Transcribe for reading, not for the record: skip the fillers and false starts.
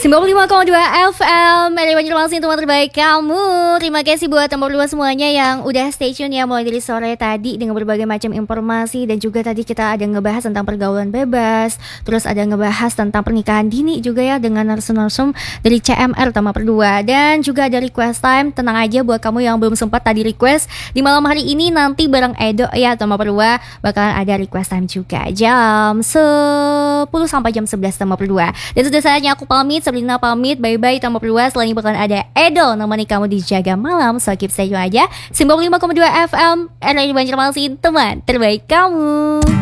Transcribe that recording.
95,2 FM Dari Banjarmasin, teman terbaik kamu. Terima kasih buat teman berdua semuanya yang udah stay tune ya mulai dari sore tadi dengan berbagai macam informasi. Dan juga tadi kita ada ngebahas tentang pergaulan bebas, terus ada ngebahas tentang pernikahan dini juga ya dengan narsum-narsum dari CMR teman berdua. Dan juga ada request time. Tenang aja buat kamu yang belum sempat tadi request, di malam hari ini nanti bareng Edo ya teman berdua bakalan ada request time juga jam 10 sampai jam 11 teman berdua. Dan sudah saatnya aku pamit, Sabrina pamit, bye-bye teman berdua. Setelah ini bakalan ada Edo nemani kamu di Jaga Malam. So keep stay tune aja 95,2 FM RRI Banjarmasin, teman terbaik kamu.